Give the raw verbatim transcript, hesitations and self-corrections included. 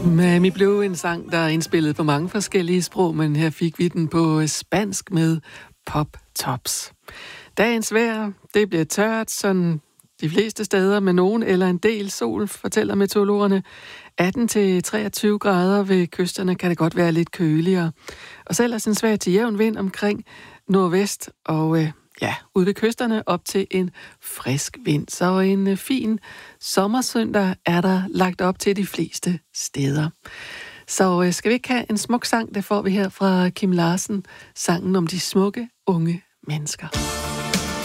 Miami Blue, en sang, der er indspillet på mange forskellige sprog, men her fik vi den på spansk med Pop Tops. Dagens vejr, det bliver tørt, sådan de fleste steder med nogen eller en del sol, fortæller meteorologerne. atten til treogtyve grader ved kysterne kan det godt være lidt køligere. Og selv er sådan svag til jævn vind omkring nordvest, og øh, ja, ude ved kysterne op til en frisk vind. Så en øh, fin sommersøndag er der lagt op til de fleste steder. Så øh, skal vi ikke have en smuk sang, det får vi her fra Kim Larsen, sangen om de smukke unge mennesker.